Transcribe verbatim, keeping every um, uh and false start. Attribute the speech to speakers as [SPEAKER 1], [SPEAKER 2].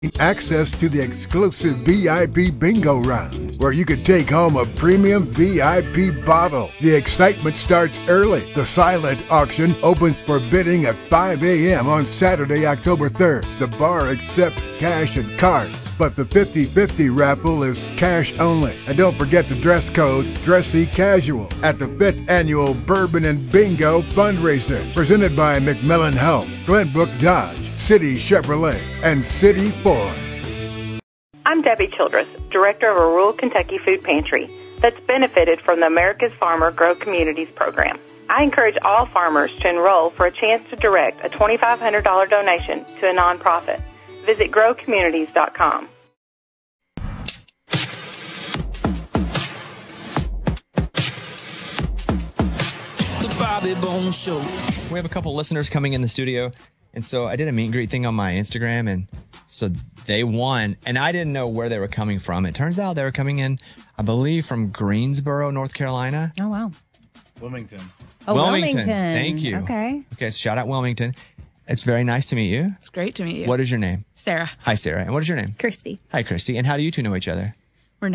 [SPEAKER 1] access to the exclusive V I P bingo round, where you could take home a premium V I P bottle. The excitement starts early. The silent auction opens for bidding at five a.m. on Saturday, October third. The bar accepts cash and cards, but the fifty-fifty raffle is cash only. And don't forget the dress code, dressy casual, at the fifth annual Bourbon and Bingo fundraiser, presented by McMillan Health, Glenbrook Dodge, City Chevrolet, and City Ford.
[SPEAKER 2] I'm Debbie Childress, director of a rural Kentucky food pantry that's benefited from the America's Farmer Grow Communities program. I encourage all farmers to enroll for a chance to direct a twenty-five hundred dollars donation to a nonprofit. Visit grow communities dot com.
[SPEAKER 3] The Bobby Bones Show.
[SPEAKER 4] We have a couple listeners coming in the studio, and so I did a meet and greet thing on my Instagram, and so they won, and I didn't know where they were coming from. It turns out they were coming in, I believe, from Greensboro, North Carolina.
[SPEAKER 5] Oh, wow.
[SPEAKER 6] Wilmington.
[SPEAKER 5] Oh,
[SPEAKER 4] Wilmington.
[SPEAKER 5] Wilmington.
[SPEAKER 4] Thank you.
[SPEAKER 5] Okay.
[SPEAKER 4] Okay, so shout out Wilmington. It's very nice to meet you.
[SPEAKER 7] It's great to meet you.
[SPEAKER 4] What is your name?
[SPEAKER 7] Sarah.
[SPEAKER 4] Hi, Sarah. And what is your name?
[SPEAKER 8] Christy.
[SPEAKER 4] Hi, Christy. And how do you two know each other?